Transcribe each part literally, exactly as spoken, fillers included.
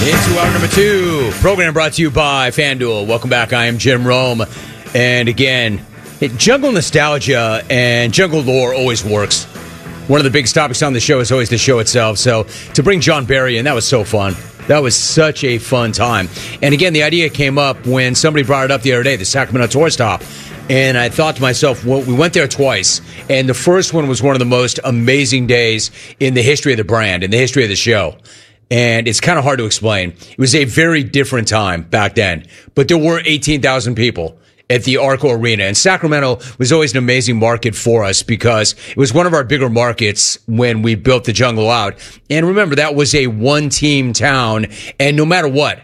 Into hour number two, program brought to you by FanDuel. Welcome back. I am Jim Rome. And again, it, jungle nostalgia and jungle lore always works. One of the biggest topics on the show is always the show itself. So to bring John Barry in, that was so fun. That was such a fun time. And again, the idea came up when somebody brought it up the other day, the Sacramento Tour Stop. And I thought to myself, well, we went there twice. And the first one was one of the most amazing days in the history of the brand, in the history of the show. And it's kind of hard to explain. It was a very different time back then. But there were eighteen thousand people at the Arco Arena. And Sacramento was always an amazing market for us because it was one of our bigger markets when we built the jungle out. And remember, that was a one-team town. And no matter what,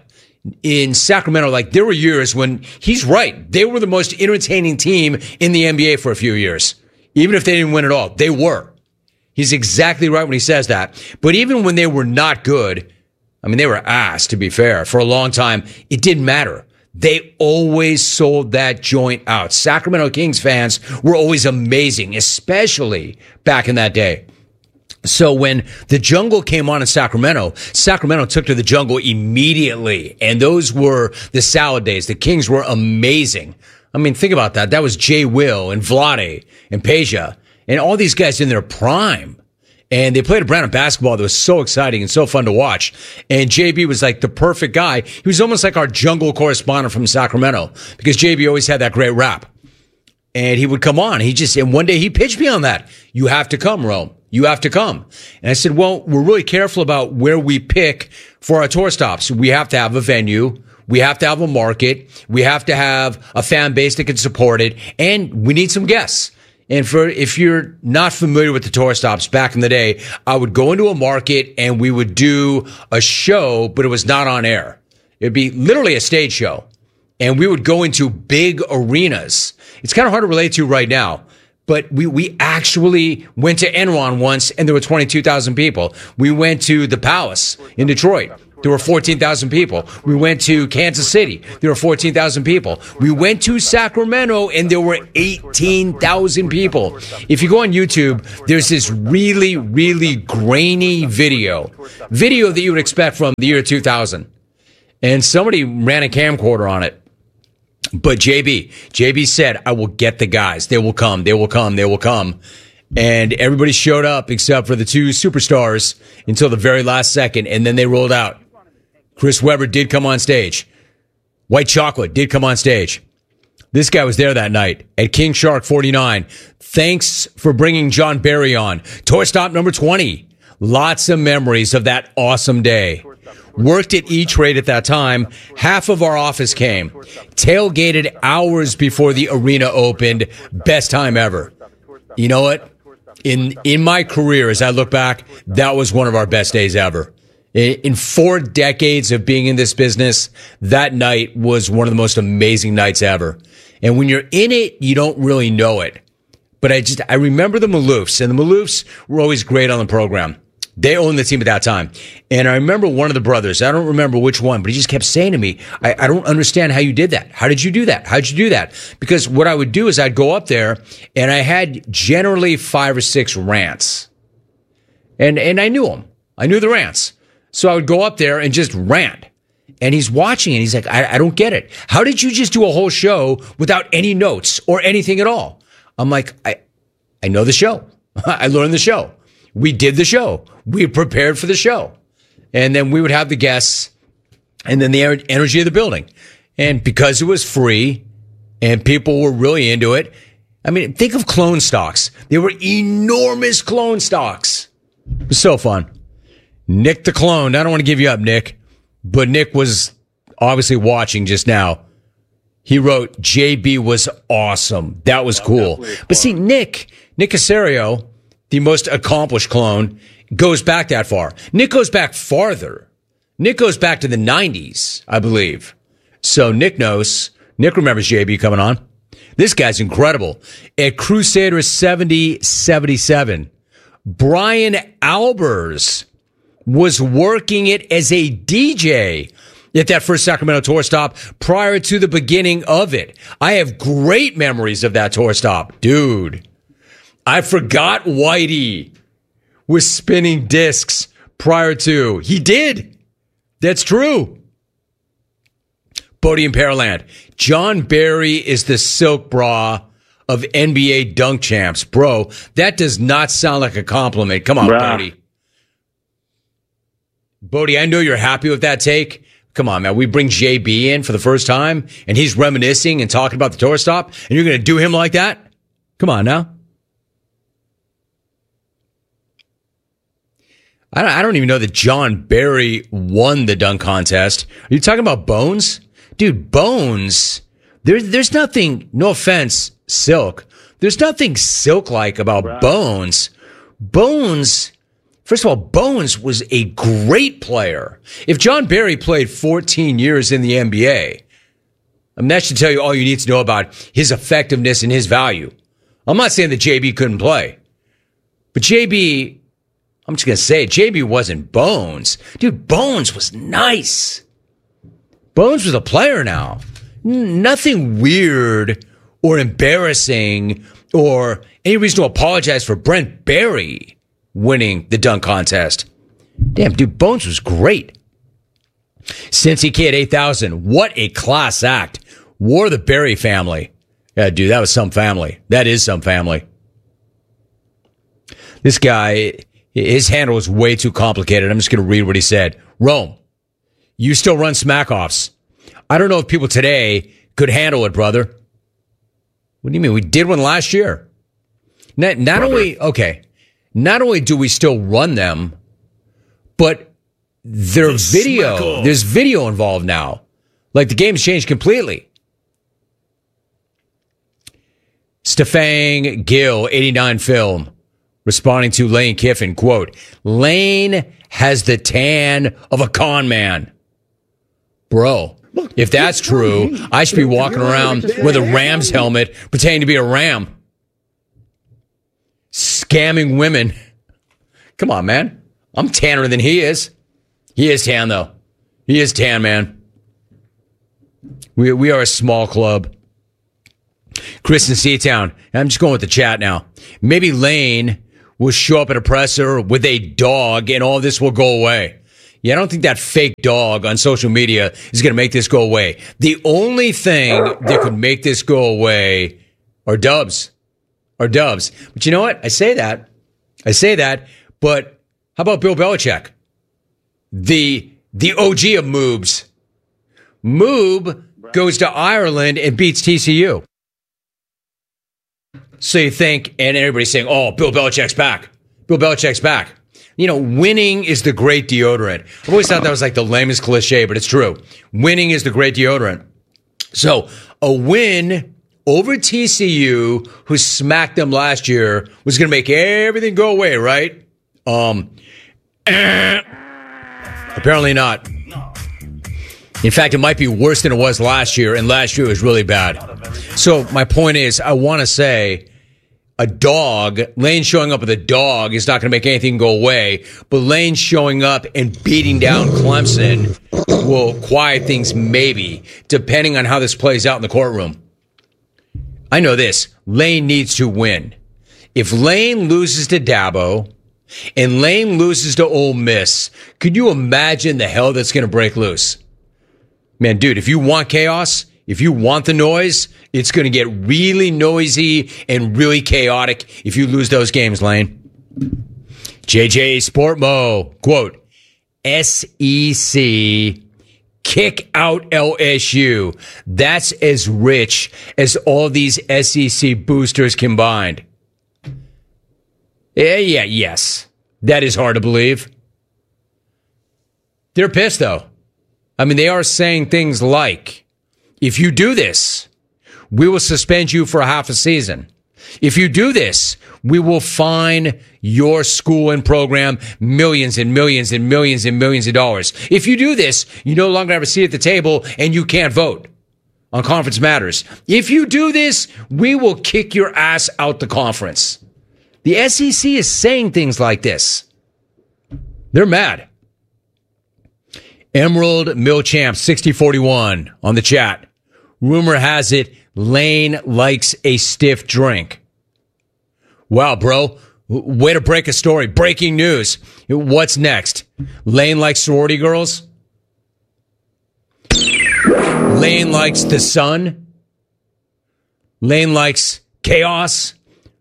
in Sacramento, like there were years when he's right. They were the most entertaining team in the N B A for a few years. Even if they didn't win at all, they were. He's exactly right when he says that. But even when they were not good, I mean, they were ass, to be fair. For a long time, it didn't matter. They always sold that joint out. Sacramento Kings fans were always amazing, especially back in that day. So when the jungle came on in Sacramento, Sacramento took to the jungle immediately. And those were the salad days. The Kings were amazing. I mean, think about that. That was Jay Will and Vlade and Peja. And all these guys in their prime. And they played a brand of basketball that was so exciting and so fun to watch. And J B was like the perfect guy. He was almost like our jungle correspondent from Sacramento because J B always had that great rap. And he would come on. He just, and one day he pitched me on that. You have to come, Rome. You have to come. And I said, well, we're really careful about where we pick for our tour stops. We have to have a venue. We have to have a market. We have to have a fan base that can support it. And we need some guests. And for, if you're not familiar with the tour stops back in the day, I would go into a market and we would do a show, but it was not on air. It'd be literally a stage show. And we would go into big arenas. It's kind of hard to relate to right now, but we, we actually went to Enron once and there were twenty-two thousand people. We went to the Palace in Detroit. There were fourteen thousand people. We went to Kansas City. There were fourteen thousand people. We went to Sacramento and there were eighteen thousand people. If you go on YouTube, there's this really, really grainy video. Video that you would expect from the year two thousand. And somebody ran a camcorder on it. But J B, J B said, I will get the guys. They will come. They will come. They will come. And everybody showed up except for the two superstars until the very last second. And then they rolled out. Chris Webber did come on stage. White Chocolate did come on stage. This guy was there that night at King Shark forty-nine. Thanks for bringing John Barry on. Tour stop number twenty. Lots of memories of that awesome day. Worked at E-Trade at that time. Half of our office came. Tailgated hours before the arena opened. Best time ever. You know what? In, in my career, as I look back, that was one of our best days ever. In four decades of being in this business, that night was one of the most amazing nights ever. And when you're in it, you don't really know it. But I just, I remember the Maloofs, and the Maloofs were always great on the program. They owned the team at that time. And I remember one of the brothers, I don't remember which one, but he just kept saying to me, I, I don't understand how you did that. How did you do that? How'd you do that? Because what I would do is I'd go up there and I had generally five or six rants. And, and I knew them. I knew the rants. So I would go up there and just rant. And he's watching and he's like, I, I don't get it. How did you just do a whole show without any notes or anything at all? I'm like, I, I know the show. I learned the show. We did the show. We prepared for the show. And then we would have the guests and then the energy of the building. And because it was free and people were really into it, I mean, think of clone stocks. They were enormous clone stocks. It was so fun. Nick the clone. I don't want to give you up, Nick, but Nick was obviously watching just now. He wrote, J B was awesome. That was cool. But see, Nick, Nick Casario, the most accomplished clone, goes back that far. Nick goes back farther. Nick goes back to the nineties, I believe. So Nick knows. Nick remembers J B coming on. This guy's incredible. At Crusaders seventy seventy-seven, Brian Albers was working it as a D J at that first Sacramento tour stop prior to the beginning of it. I have great memories of that tour stop. Dude, I forgot Whitey was spinning discs prior to. He did. That's true. Bodie and Pearland. John Barry is the silk bra of N B A dunk champs. Bro, that does not sound like a compliment. Come on, Bruh. Bodie. Bodie, I know you're happy with that take. Come on, man. We bring J B in for the first time, and he's reminiscing and talking about the tour stop, and you're going to do him like that? Come on now. I don't, I don't even know that John Barry won the dunk contest. Are you talking about Bones? Dude, Bones, there, there's nothing, no offense, Silk. There's nothing Silk-like about right. Bones. Bones, first of all, Bones was a great player. If John Barry played fourteen years in the N B A, I mean, that should tell you all you need to know about his effectiveness and his value. I'm not saying that J B couldn't play, but J B... I'm just going to say, J B wasn't Bones. Dude, Bones was nice. Bones was a player now. Nothing weird or embarrassing or any reason to apologize for Brent Barry winning the dunk contest. Damn, dude, Bones was great. Cincy Kid eight thousand, what a class act. War the Barry family. Yeah, dude, that was some family. That is some family. This guy... His handle is way too complicated. I'm just going to read what he said. Rome, you still run smack-offs. I don't know if people today could handle it, brother. What do you mean? We did one last year. Not, not only, okay, not only do we still run them, but their video, there's video involved now. Like the game's changed completely. Stefan Gill, eighty-nine film. Responding to Lane Kiffin, quote, Lane has the tan of a con man. Bro, if that's true, I should be walking around with a Rams helmet pretending to be a Ram. Scamming women. Come on, man. I'm tanner than he is. He is tan, though. He is tan, man. We, we are a small club. Chris in Seatown. I'm just going with the chat now. Maybe Lane will show up at a presser with a dog and all this will go away. Yeah, I don't think that fake dog on social media is going to make this go away. The only thing that could make this go away are dubs. Are dubs. But you know what? I say that. I say that. But how about Bill Belichick? The, the O G of moobs. Moob goes to Ireland and beats T C U. So you think, and everybody's saying, oh, Bill Belichick's back. Bill Belichick's back. You know, winning is the great deodorant. I've always thought that was like the lamest cliche, but it's true. Winning is the great deodorant. So a win over T C U, who smacked them last year, was going to make everything go away, right? Um, eh, apparently not. In fact, it might be worse than it was last year, and last year was really bad. So my point is, I want to say a dog, Lane showing up with a dog is not going to make anything go away, but Lane showing up and beating down Clemson will quiet things maybe, depending on how this plays out in the courtroom. I know this. Lane needs to win. If Lane loses to Dabo and Lane loses to Ole Miss, could you imagine the hell that's going to break loose? Man, dude, if you want chaos, if you want the noise, it's going to get really noisy and really chaotic if you lose those games, Lane. J J Sportmo, quote, S E C, kick out L S U. That's as rich as all these S E C boosters combined. Yeah, yeah, yes. That is hard to believe. They're pissed, though. I mean, they are saying things like, if you do this, we will suspend you for half a season. If you do this, we will fine your school and program millions and millions and millions and millions of dollars. If you do this, you no longer have a seat at the table and you can't vote on conference matters. If you do this, we will kick your ass out the conference. The S E C is saying things like this. They're mad. Emerald Milchamp sixty forty-one on the chat. Rumor has it Lane likes a stiff drink. Wow, bro. Way to break a story. Breaking news. What's next? Lane likes sorority girls? Lane likes the sun. Lane likes chaos.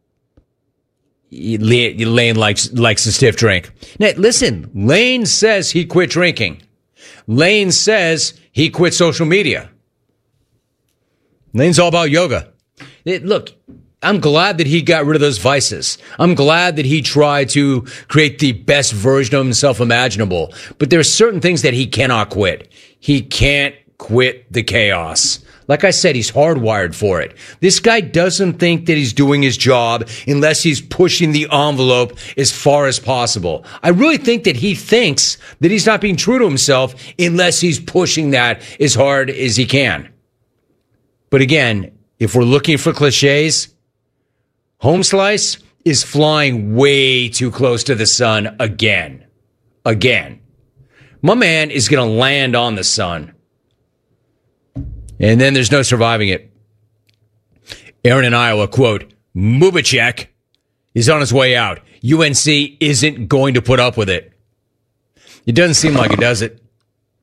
Lane likes likes a stiff drink. Now, listen, Lane says he quit drinking. Lane says he quit social media. Lane's all about yoga. It, look, I'm glad that he got rid of those vices. I'm glad that he tried to create the best version of himself imaginable. But there are certain things that he cannot quit. He can't quit the chaos. Like I said, he's hardwired for it. This guy doesn't think that he's doing his job unless he's pushing the envelope as far as possible. I really think that he thinks that he's not being true to himself unless he's pushing that as hard as he can. But again, if we're looking for cliches, Home Slice is flying way too close to the sun again. Again. My man is going to land on the sun. And then there's no surviving it. Aaron in Iowa, quote, Mubacek is on his way out. U N C isn't going to put up with it. It doesn't seem like it, does it?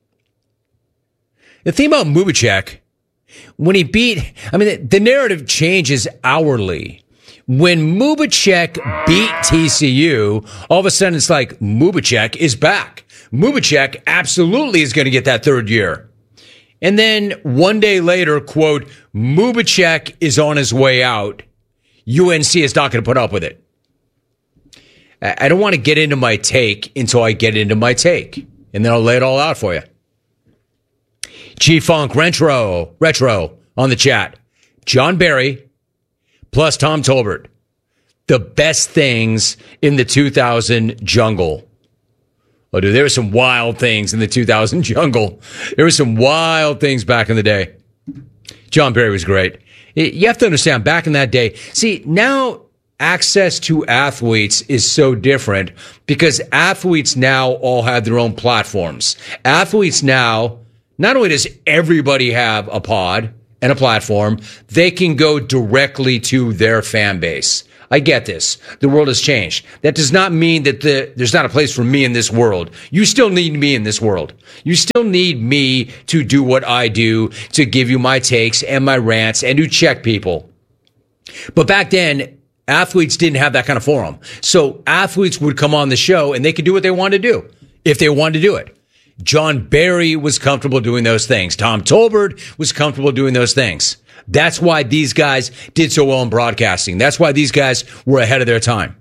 The thing about Mubacek, when he beat, I mean, the narrative changes hourly. When Mubacek beat T C U, all of a sudden it's like Mubacek is back. Mubacek absolutely is going to get that third year. And then one day later, quote, Mubacek is on his way out. U N C is not going to put up with it. I don't want to get into my take until I get into my take. And then I'll lay it all out for you. G-Funk Retro, Retro on the chat. John Barry plus Tom Tolbert. The best things in the two thousand jungle. Oh, dude, there were some wild things in the two thousand jungle. There were some wild things back in the day. John Barry was great. You have to understand, back in that day, see, now access to athletes is so different because athletes now all have their own platforms. Athletes now, not only does everybody have a pod and a platform, they can go directly to their fan base. I get this. The world has changed. That does not mean that the, there's not a place for me in this world. You still need me in this world. You still need me to do what I do, to give you my takes and my rants and to check people. But back then, athletes didn't have that kind of forum. So athletes would come on the show and they could do what they wanted to do if they wanted to do it. John Barry was comfortable doing those things. Tom Tolbert was comfortable doing those things. That's why these guys did so well in broadcasting. That's why these guys were ahead of their time.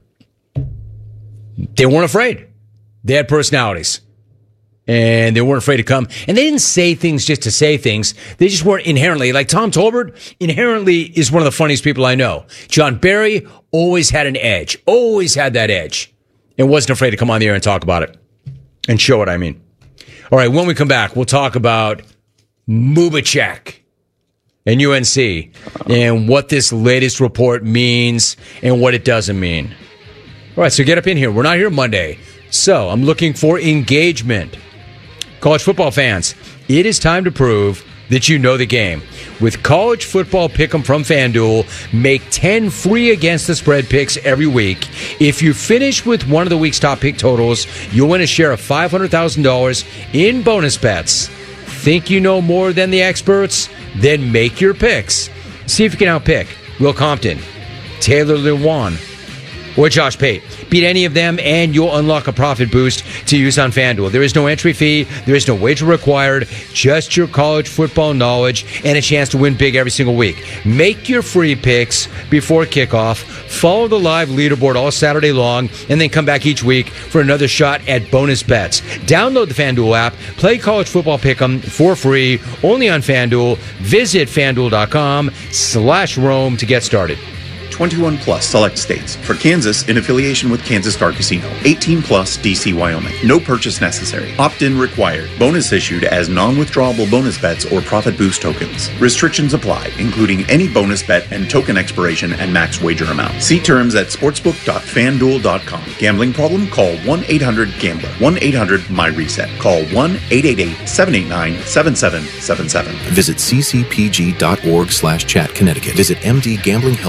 They weren't afraid. They had personalities. And they weren't afraid to come. And they didn't say things just to say things. They just weren't inherently. Like Tom Tolbert inherently is one of the funniest people I know. John Barry always had an edge. Always had that edge. And wasn't afraid to come on the air and talk about it. And show what I mean. All right, when we come back, we'll talk about Mubacek and U N C and what this latest report means and what it doesn't mean. All right, so get up in here. We're not here Monday, so I'm looking for engagement. College football fans, it is time to prove that you know the game. With College Football Pick'em from FanDuel, make ten free against the spread picks every week. If you finish with one of the week's top pick totals, you'll win a share of five hundred thousand dollars in bonus bets. Think you know more than the experts? Then make your picks. See if you can outpick Will Compton, Taylor Lewan, or Josh Pate. Beat any of them and you'll unlock a profit boost to use on FanDuel. There is no entry fee. There is no wager required. Just your college football knowledge and a chance to win big every single week. Make your free picks before kickoff. Follow the live leaderboard all Saturday long and then come back each week for another shot at bonus bets. Download the FanDuel app. Play College Football Pick'em for free only on FanDuel. Visit FanDuel.com slash Rome to get started. twenty-one plus select states. For Kansas, in affiliation with Kansas Star Casino. eighteen plus D C, Wyoming. No purchase necessary. Opt-in required. Bonus issued as non-withdrawable bonus bets or profit boost tokens. Restrictions apply, including any bonus bet and token expiration and max wager amount. See terms at sportsbook dot fan duel dot com. Gambling problem? Call one eight hundred gambler. one eight hundred M Y reset. Call one eight eight eight seven eight nine seven seven seven seven. Visit ccpg.org slash chat Connecticut. Visit m d gambling help dot org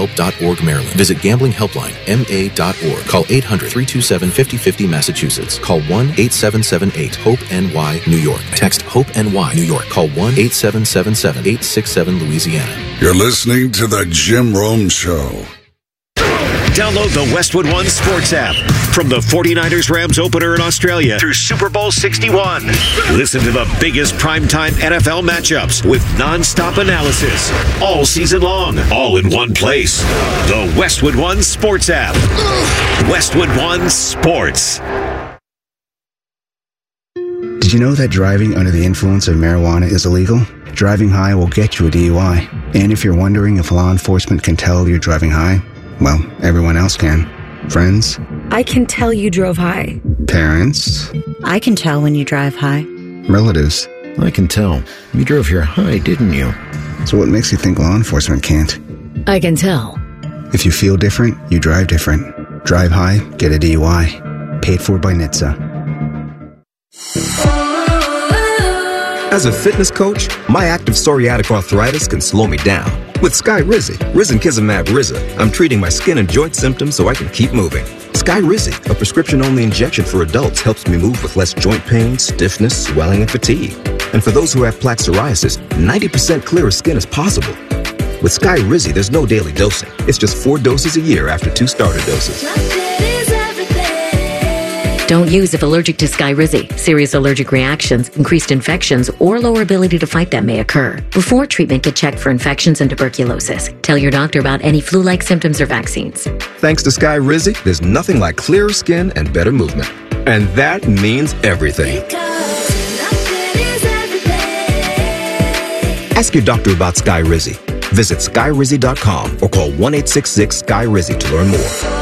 org, Maryland. Visit gambling helpline m a dot org. Call eight hundred, three two seven, five oh five oh, Massachusetts. Call one eight seven seven eight, hope N Y, New York. Text HOPE-NY, New York. Call one eight seven seven seven, eight six seven, Louisiana. You're listening to The Jim Rome Show. Download the Westwood One Sports app from the forty-niners Rams opener in Australia through Super Bowl sixty-one. Listen to the biggest primetime N F L matchups with nonstop analysis all season long, all in one place. The Westwood One Sports app. Westwood One Sports. Did you know that driving under the influence of marijuana is illegal? Driving high will get you a D U I. And if you're wondering if law enforcement can tell you're driving high, well, everyone else can. Friends? I can tell you drove high. Parents? I can tell when you drive high. Relatives? I can tell. You drove here high, didn't you? So what makes you think law enforcement can't? I can tell. If you feel different, you drive different. Drive high, get a D U I. Paid for by N H T S A. As a fitness coach, my active psoriatic arthritis can slow me down. With Skyrizi, Risankizumab Riza, I'm treating my skin and joint symptoms so I can keep moving. Skyrizi, a prescription-only injection for adults, helps me move with less joint pain, stiffness, swelling, and fatigue. And for those who have plaque psoriasis, ninety percent clearer skin is possible. With Skyrizi, there's no daily dosing. It's just four doses a year after two starter doses. Don't use if allergic to Skyrizi. Serious allergic reactions, increased infections, or lower ability to fight them may occur. Before treatment, get checked for infections and tuberculosis. Tell your doctor about any flu-like symptoms or vaccines. Thanks to Skyrizi, there's nothing like clearer skin and better movement. And that means everything. Ask your doctor about Skyrizi. Visit skyrizi dot com or call one eight six six, S K Y R I Z I to learn more.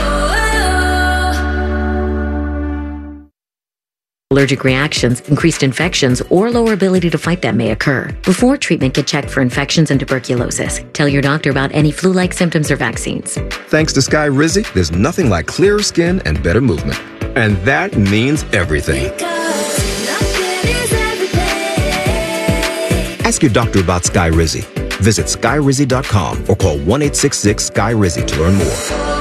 Allergic reactions, increased infections, or lower ability to fight them may occur. Before treatment, get checked for infections and tuberculosis. Tell your doctor about any flu-like symptoms or vaccines. Thanks to Skyrizi, there's nothing like clearer skin and better movement. And that means everything. Ask your doctor about Skyrizi. Visit skyrizi dot com or call one eight six six, S K Y R I Z I to learn more.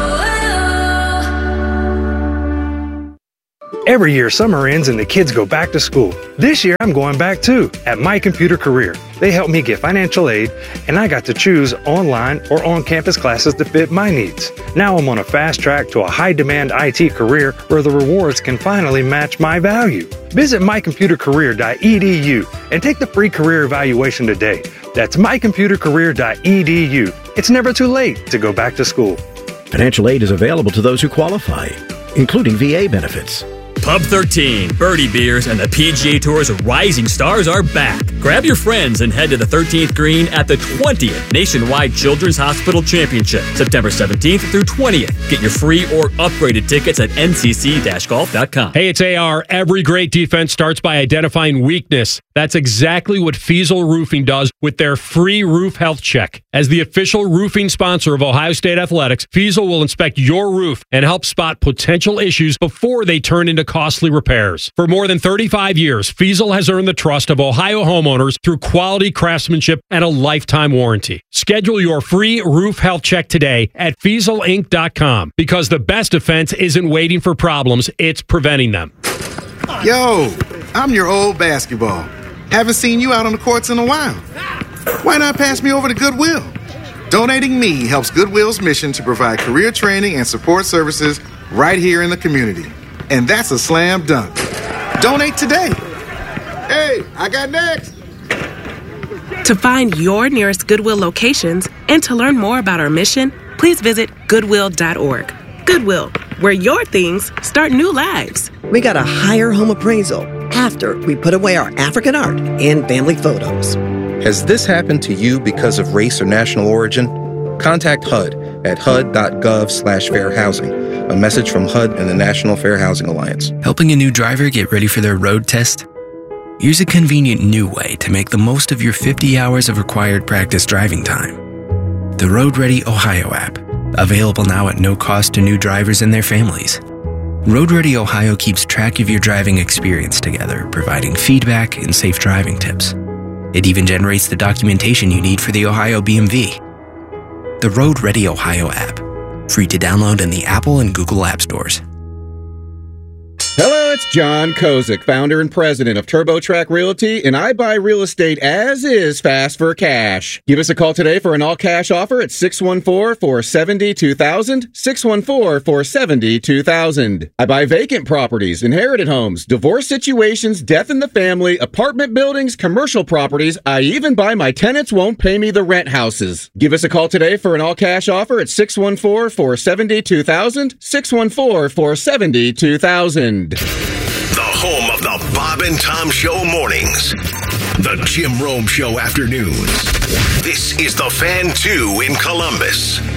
Every year, summer ends and the kids go back to school. This year, I'm going back too, at My Computer Career. They helped me get financial aid, and I got to choose online or on-campus classes to fit my needs. Now I'm on a fast track to a high-demand I T career where the rewards can finally match my value. Visit my computer career dot e d u and take the free career evaluation today. That's my computer career dot e d u. It's never too late to go back to school. Financial aid is available to those who qualify, including V A benefits. Pub thirteen, Birdie Beers, and the P G A Tour's Rising Stars are back. Grab your friends and head to the thirteenth green at the twentieth Nationwide Children's Hospital Championship, September seventeenth through twentieth. Get your free or upgraded tickets at n c c dash golf dot com. Hey, it's A R. Every great defense starts by identifying weakness. That's exactly what Fiesel Roofing does with their free roof health check. As the official roofing sponsor of Ohio State Athletics, Fiesel will inspect your roof and help spot potential issues before they turn into costly repairs. For more than thirty-five years, Fiesel has earned the trust of Ohio homeowners through quality craftsmanship and a lifetime warranty. Schedule your free roof health check today at Fiesel Inc dot com because the best defense isn't waiting for problems, it's preventing them. Yo, I'm your old basketball. Haven't seen you out on the courts in a while. Why not pass me over to Goodwill? Donating me helps Goodwill's mission to provide career training and support services right here in the community. And that's a slam dunk. Donate today. Hey, I got next. To find your nearest Goodwill locations and to learn more about our mission, please visit goodwill dot org. Goodwill, where your things start new lives. We got a higher home appraisal after we put away our African art and family photos. Has this happened to you because of race or national origin? Contact H U D at H U D dot gov slash fair housing. A message from H U D and the National Fair Housing Alliance. Helping a new driver get ready for their road test? Here's a convenient new way to make the most of your fifty hours of required practice driving time. The Road Ready Ohio app, available now at no cost to new drivers and their families. Road Ready Ohio keeps track of your driving experience together, providing feedback and safe driving tips. It even generates the documentation you need for the Ohio B M V. the Road Ready Ohio app. Free to download in the Apple and Google App Stores. Hello, it's John Kozik, founder and president of TurboTrack Realty, and I buy real estate as is fast for cash. Give us a call today for an all-cash offer at six one four, four seven zero, two thousand, six one four, four seven zero, two thousand. I buy vacant properties, inherited homes, divorce situations, death in the family, apartment buildings, commercial properties. I even buy my tenants won't pay me the rent houses. Give us a call today for an all-cash offer at six one four, four seven zero, two thousand, six one four, four seven zero, two thousand. The home of the Bob and Tom Show mornings. The Jim Rome Show afternoons. This is the Fan two in Columbus.